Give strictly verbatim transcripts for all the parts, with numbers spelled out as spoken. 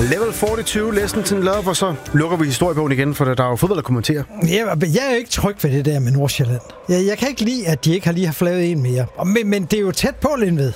Level fireogfyrre, Listen Love, og så lukker vi historiebogen igen, for der er jo fodbold at kommentere. Ja, jeg er jo ikke tryg ved det der med Nordsjælland. Jeg, jeg kan ikke lide, at de ikke har lige har flaget en mere. Men, men det er jo tæt på, Lindved.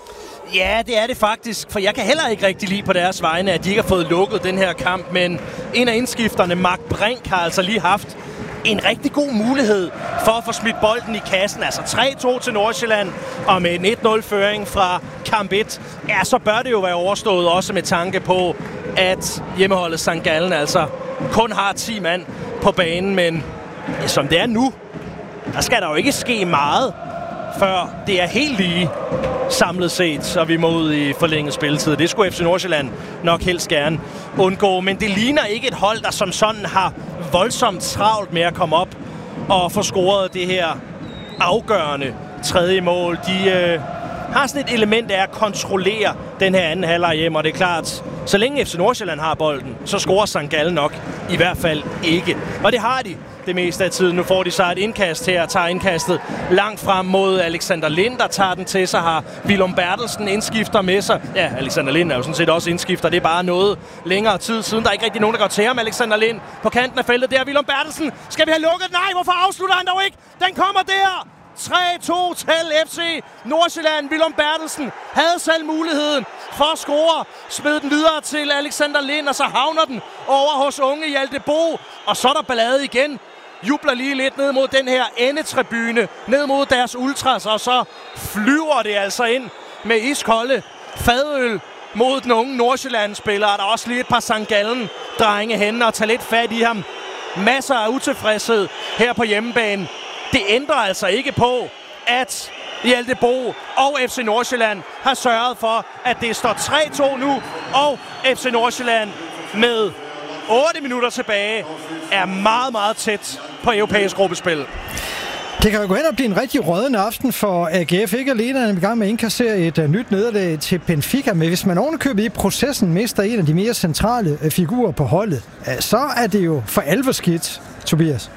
Ja, det er det faktisk, for jeg kan heller ikke rigtig lide på deres vegne, at de ikke har fået lukket den her kamp, men en af indskifterne, Mark Brink, har altså lige haft en rigtig god mulighed for at få smidt bolden i kassen. Altså tre to til Nordsjælland, og med en et nul-føring fra kamp et, ja, så bør det jo være overstået, også med tanke på, at hjemmeholdet Sankt Gallen altså kun har ti mand på banen, men ja, som det er nu, der skal der jo ikke ske meget, før det er helt lige samlet set, så vi må ud i forlænget spilletid. Det skulle F C Nordsjælland nok helst gerne undgå, men det ligner ikke et hold, der som sådan har voldsomt travlt med at komme op og få scoret det her afgørende tredje mål. De øh, har sådan et element af at kontrollere den her anden halvleg hjem, og det er klart, så længe F C Nordsjælland har bolden, så scorer Sankt Gallen nok i hvert fald ikke. Og det har de det meste af tiden. Nu får de så et indkast her, tager indkastet langt frem mod Alexander Lind, der tager den til sig, har Willum Bertelsen indskifter med sig. Ja, Alexander Lind er jo sådan set også indskifter. Det er bare noget længere tid siden. Der er ikke rigtig nogen, der går til ham. Alexander Lind på kanten af feltet. Der er Willum Bertelsen. Skal vi have lukket? Nej, hvorfor afslutter han dog ikke? Den kommer der! tre to til F C Nordsjælland. Willum Bertelsen havde selv muligheden for at score. Smed den videre til Alexander Lind, og så havner den over hos unge Hjalte Bo. Og så er der ballade igen. Jubler lige lidt ned mod den her endetribune, ned mod deres ultras, og så flyver det altså ind med iskolde fadøl mod den unge Nordsjælland-spiller. Der er også lige et par Sankt Gallen-drenge henne og tager lidt fat i ham. Masser af utilfredshed her på hjemmebane. Det ændrer altså ikke på, at Hjalte Bo og F C Nordsjælland har sørget for, at det står tre to nu, og F C Nordsjælland med otte minutter tilbage er meget, meget tæt på europæisk gruppespil. Det kan jo gå hen og blive en rigtig rødende aften for A G F. Ikke alene er han i gang med at indkassere et uh, nyt nederlag til Benfica, men hvis man ovenikøbet i processen mister en af de mere centrale uh, figurer på holdet, uh, så er det jo for alvor skidt, Tobias.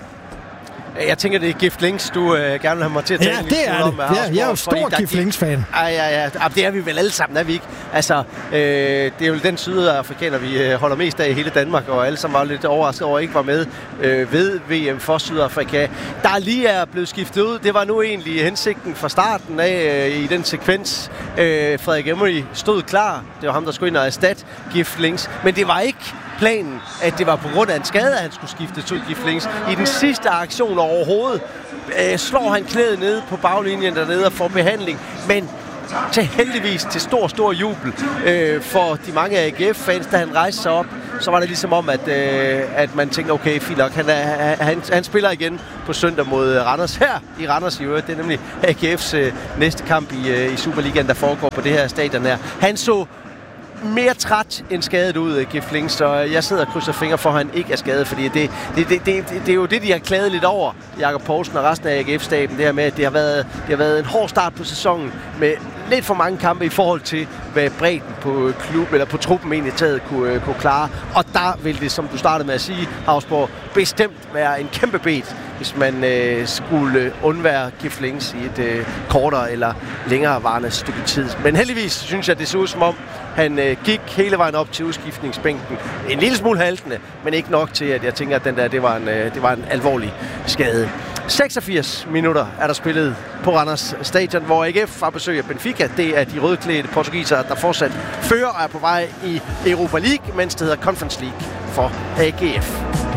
Jeg tænker, det er Gift Links, du øh, gerne vil have mig til at tale ja, det er om. det. Ja, jeg er jo stor Gift Links-fan. Ja, ja, ja. Det er vi vel alle sammen, er vi ikke? Altså, øh, det er jo den sydafrikaner, vi øh, holder mest af i hele Danmark, og alle sammen var lidt overrasket over, at ikke var med øh, ved V M for Sydafrika. Der lige er blevet skiftet ud. Det var nu egentlig hensigten fra starten af øh, i den sekvens. Øh, Frederik Emery stod klar. Det var ham, der skulle ind og erstatte Gift Links. Men det var ikke planen, at det var på grund af en skade, at han skulle skifte til Gift Links. I den sidste aktion overhovedet øh, slår han knæet ned på baglinjen dernede og får behandling, men til heldigvis til stor, stor jubel øh, for de mange A G F-fans, da han rejste sig op, så var det ligesom om, at, øh, at man tænkte, okay, fint nok, han, er, han, han spiller igen på søndag mod Randers her i Randers i øvrigt. Det er nemlig A G F's øh, næste kamp i, øh, i Superligaen, der foregår på det her stadion her. Han så mere træt end skadet ud, Gift Links, så jeg sidder og krydser fingre for, at han ikke er skadet, fordi det, det, det, det, det er jo det, de har klaget lidt over, Jakob Poulsen og resten af A G F-staben, det her med, at det har været, det har været en hård start på sæsonen, med lidt for mange kampe i forhold til, hvad bredden på klub eller på truppen egentlig taget kunne, kunne klare. Og der vil det, som du startede med at sige, Hausborg, bestemt være en kæmpe bet, hvis man øh, skulle undvære Gift Links i et øh, kortere eller længere varende stykke tid. Men heldigvis synes jeg, det ser ud som om, han øh, gik hele vejen op til udskiftningsbænken. En lille smule haltende, men ikke nok til, at jeg tænker, at den der, det var en, øh, det var en alvorlig skade. seksogfirs minutter er der spillet på Randers Stadion, hvor A G F har besøg af Benfica. Det er de rødklædte portugisere, der fortsat fører og er på vej i Europa League, mens det hedder Conference League for A G F.